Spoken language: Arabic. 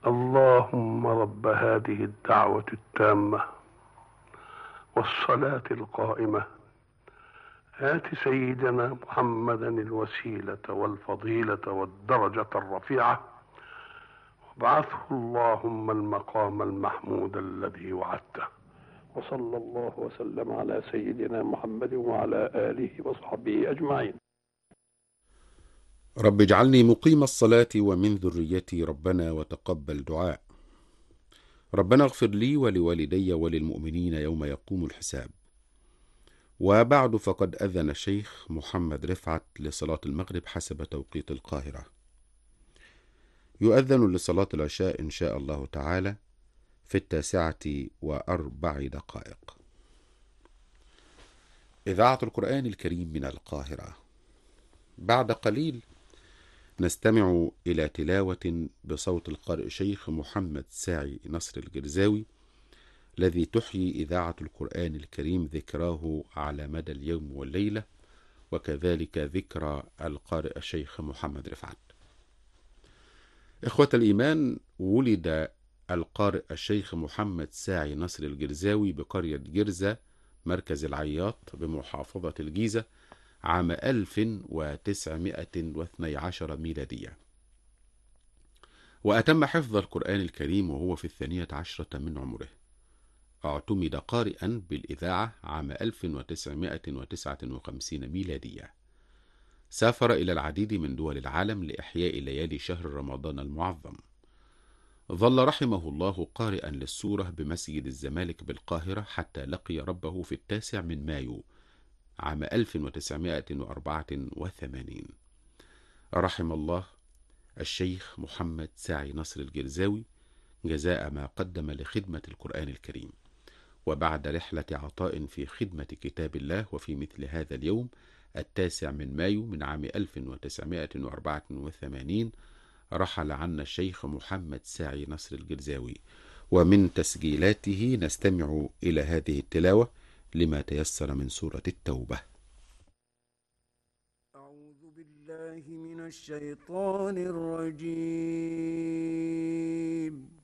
اللهم رب هذه الدعوة التامة والصلاة القائمة آت سيدنا محمدا الوسيلة والفضيلة والدرجة الرفيعة وابعثه اللهم المقام المحمود الذي وعدته. وصلى الله وسلم على سيدنا محمد وعلى آله وصحبه أجمعين. رب اجعلني مقيم الصلاة ومن ذريتي ربنا وتقبل دعاء. ربنا اغفر لي ولوالدي وللمؤمنين يوم يقوم الحساب. وبعد، فقد أذن الشيخ محمد رفعت لصلاة المغرب حسب توقيت القاهرة. يؤذن لصلاة العشاء إن شاء الله تعالى في 9:04. إذاعة القرآن الكريم من القاهرة. بعد قليل نستمع إلى تلاوة بصوت القارئ شيخ محمد ساعي نصر الجرزاوي، الذي تحيي إذاعة القرآن الكريم ذكراه على مدى اليوم والليلة، وكذلك ذكرى القارئ الشيخ محمد رفعت. إخوة الإيمان، ولد القارئ الشيخ محمد ساعي نصر الجرزاوي بقرية جرزة مركز العياط بمحافظة الجيزة عام 1912 ميلادية، وأتم حفظ القرآن الكريم وهو في 12 من عمره. اعتمد قارئا بالإذاعة عام 1959 ميلادية. سافر إلى العديد من دول العالم لإحياء ليالي شهر رمضان المعظم. ظل رحمه الله قارئا للسورة بمسجد الزمالك بالقاهرة حتى لقي ربه في 9 من مايو عام 1984. رحم الله الشيخ محمد ساعي نصر الجرزاوي جزاء ما قدم لخدمة القرآن الكريم. وبعد رحلة عطاء في خدمة كتاب الله، وفي مثل هذا اليوم 9 من مايو من عام 1984 رحل عنا الشيخ محمد ساعي نصر الجرزاوي. ومن تسجيلاته نستمع إلى هذه التلاوة لما تيسر من سورة التوبة. أعوذ بالله من الشيطان الرجيم.